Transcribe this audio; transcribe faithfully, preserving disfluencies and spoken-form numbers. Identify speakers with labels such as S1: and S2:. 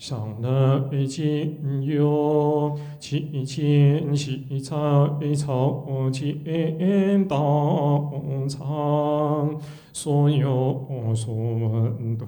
S1: 上来今有其前喜在草间道场，所有所闻。